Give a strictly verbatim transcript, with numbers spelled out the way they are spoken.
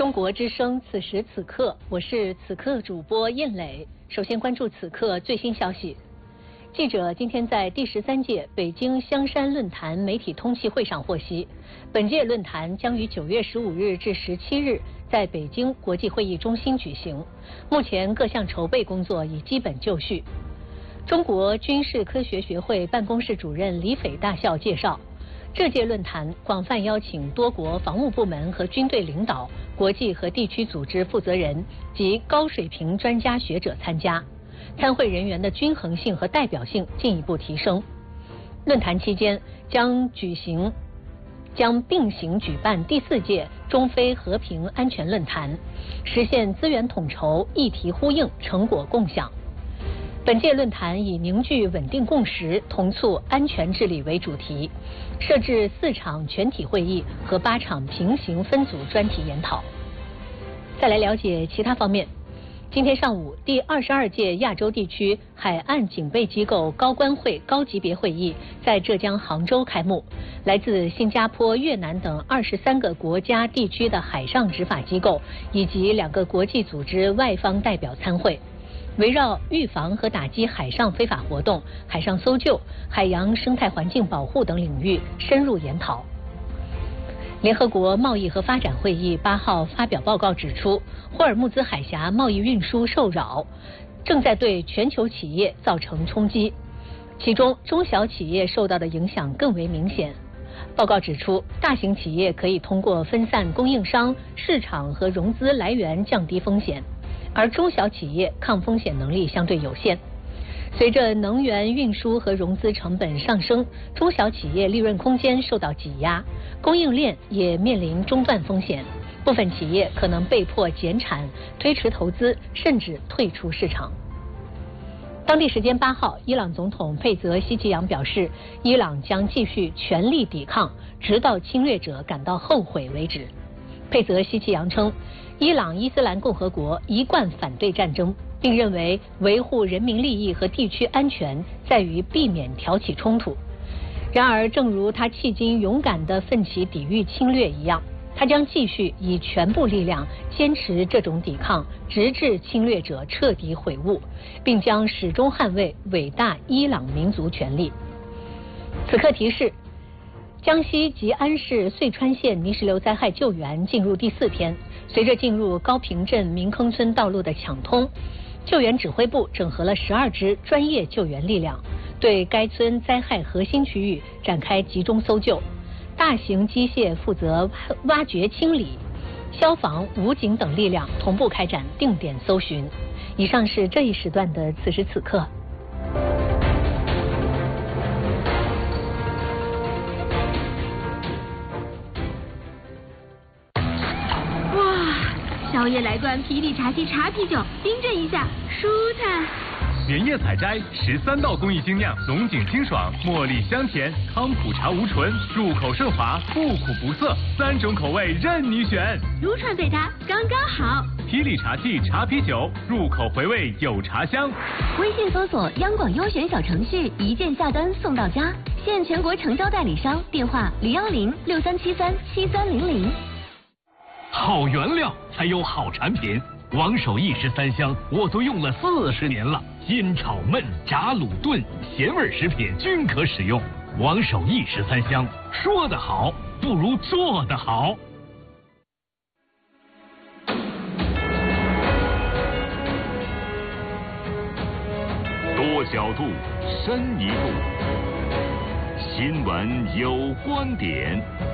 中国之声，此时此刻，我是此刻主播燕磊。首先关注此刻最新消息。记者今天在第十三届北京香山论坛媒体通气会上获悉，本届论坛将于九月十五日至十七日在北京国际会议中心举行。目前各项筹备工作已基本就绪。中国军事科学学会办公室主任李斐大校介绍，这届论坛广泛邀请多国防务部门和军队领导、国际和地区组织负责人及高水平专家学者参加，参会人员的均衡性和代表性进一步提升。论坛期间将举行将并行举办第四届中非和平安全论坛，实现资源统筹、议题呼应、成果共享。本届论坛以凝聚稳定共识、同促安全治理为主题，设置四场全体会议和八场平行分组专题研讨。再来了解其他方面。今天上午，第二十二届亚洲地区海岸警备机构高官会高级别会议在浙江杭州开幕，来自新加坡、越南等二十三个国家地区的海上执法机构以及两个国际组织外方代表参会。围绕预防和打击海上非法活动、海上搜救、海洋生态环境保护等领域深入研讨。联合国贸易和发展会议八号发表报告指出，霍尔木兹海峡贸易运输受扰，正在对全球企业造成冲击，其中中小企业受到的影响更为明显。报告指出，大型企业可以通过分散供应商、市场和融资来源降低风险，而中小企业抗风险能力相对有限。随着能源运输和融资成本上升，中小企业利润空间受到挤压，供应链也面临中断风险，部分企业可能被迫减产、推迟投资，甚至退出市场。当地时间八号，伊朗总统佩泽希奇扬表示，伊朗将继续全力抵抗，直到侵略者感到后悔为止。佩泽希奇扬称，伊朗伊斯兰共和国一贯反对战争，并认为维护人民利益和地区安全在于避免挑起冲突。然而，正如他迄今勇敢地奋起抵御侵略一样，他将继续以全部力量坚持这种抵抗，直至侵略者彻底悔悟，并将始终捍卫伟大伊朗民族权利。此刻提示，江西吉安市遂川县泥石流灾害救援进入第四天，随着进入高坪镇明坑村道路的抢通，救援指挥部整合了十二支专业救援力量，对该村灾害核心区域展开集中搜救，大型机械负责挖掘清理，消防、武警等力量同步开展定点搜寻。以上是这一时段的此时此刻。 宵夜来罐霹雳茶溪茶啤酒，冰镇一下，舒坦。 连夜采摘十三道工艺精酿，龙井清爽，茉莉香甜，康普茶无醇，入口顺滑，不苦不涩，三种口味任你选。 如串对它，刚刚好。 霹雳茶气茶啤酒，入口回味有茶香。 微信搜索央广优选小程序，一键下单送到家。现全国成交代理商，电话零幺零六三七三七三零零。 好原料才有好产品，王守义十三香我都用了四十年了，煎炒焖炸卤炖咸味食品均可使用。王守义十三香，说得好不如做得好。 多角度，深一步，新闻有观点。